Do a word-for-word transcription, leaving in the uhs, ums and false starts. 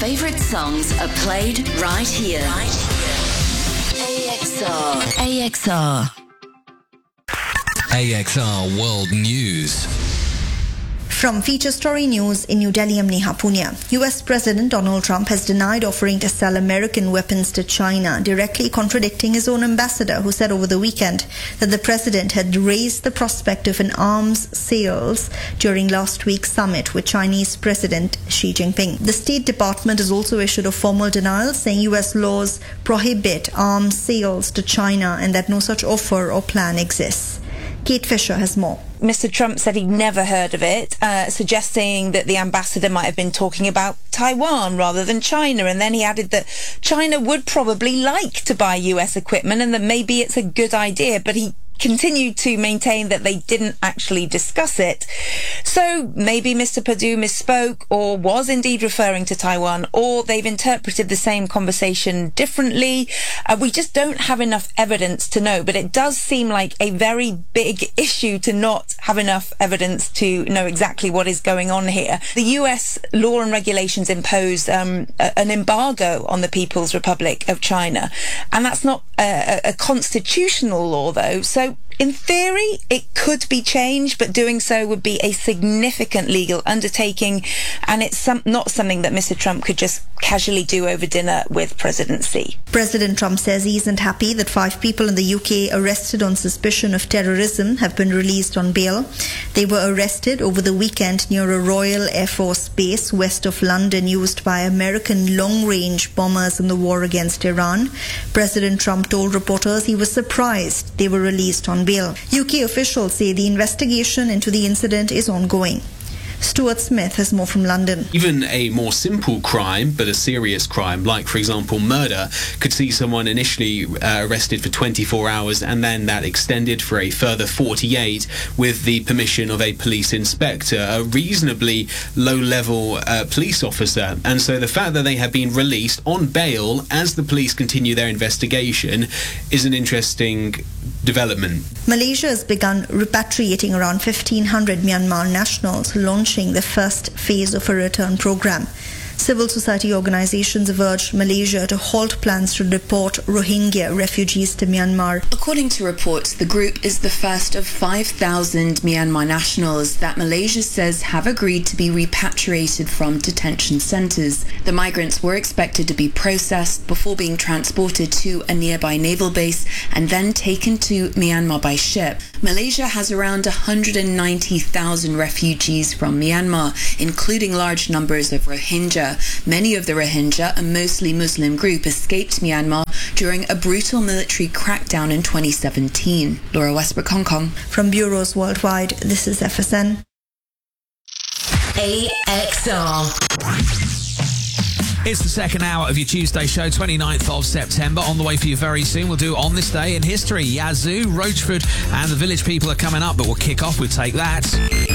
favorite songs are played right here. Right here. A X R. A X R. A X R World News. From Feature Story News in New Delhi, I'm Neha Punya. U S President Donald Trump has denied offering to sell American weapons to China, directly contradicting his own ambassador, who said over the weekend that the president had raised the prospect of an arms sales during last week's summit with Chinese President Xi Jinping. The State Department has also issued a formal denial, saying U S laws prohibit arms sales to China and that no such offer or plan exists. Kate Fisher has more. Mister Trump said he'd never heard of it, uh, suggesting that the ambassador might have been talking about Taiwan rather than China. And then he added that China would probably like to buy U S equipment and that maybe it's a good idea, but he continued to maintain that they didn't actually discuss it. So maybe Mister Perdue misspoke or was indeed referring to Taiwan, or they've interpreted the same conversation differently. Uh, we just don't have enough evidence to know, but it does seem like a very big issue to not have enough evidence to know exactly what is going on here. The U S law and regulations impose um, a, an embargo on the People's Republic of China, and that's not a, a constitutional law though, so in theory, it could be changed, but doing so would be a significant legal undertaking, and it's some, not something that Mister Trump could just casually do over dinner with President Xi. President Trump says he isn't happy that five people in the U K arrested on suspicion of terrorism have been released on bail. They were arrested over the weekend near a Royal Air Force base west of London used by American long-range bombers in the war against Iran. President Trump told reporters he was surprised they were released on bail. U K officials say the investigation into the incident is ongoing. Stuart Smith has more from London. Even a more simple crime, but a serious crime, like, for example, murder, could see someone initially uh, arrested for twenty-four hours and then that extended for a further forty-eight with the permission of a police inspector, a reasonably low-level uh, police officer. And so the fact that they have been released on bail as the police continue their investigation is an interesting development. Malaysia has begun repatriating around fifteen hundred Myanmar nationals, launching the first phase of a return program. Civil society organizations have urged Malaysia to halt plans to deport Rohingya refugees to Myanmar. According to reports, the group is the first of five thousand Myanmar nationals that Malaysia says have agreed to be repatriated from detention centres. The migrants were expected to be processed before being transported to a nearby naval base and then taken to Myanmar by ship. Malaysia has around one hundred ninety thousand refugees from Myanmar, including large numbers of Rohingya. Many of the Rohingya, a mostly Muslim group, escaped Myanmar during a brutal military crackdown in twenty seventeen. Laura Westbrook, Hong Kong. From bureaus worldwide, this is F S N. A X R. It's the second hour of your Tuesday show, twenty-ninth of September. On the way for you very soon. We'll do On This Day in History. Yazoo, Roachford and the Village People are coming up, but we'll kick off with Take That.